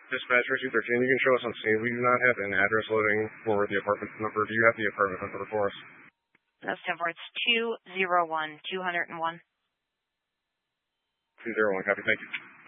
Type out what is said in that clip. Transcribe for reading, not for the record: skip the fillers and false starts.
Dispatcher 213, you can show us on scene. We do not have an address loading for the apartment number. Do you have the apartment number for us? That's number. It's 201. 201. 201, copy. Thank you.